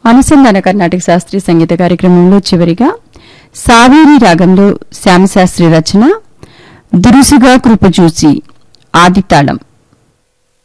అనుసంధాన కర్ణాటక శాస్త్రీయ సంగీత కార్యక్రమంలో చివరిగా సావేరి రాగంలో శ్యామశాస్త్రి రచన దురుసుగా కృప చూసి ఆదితాళం.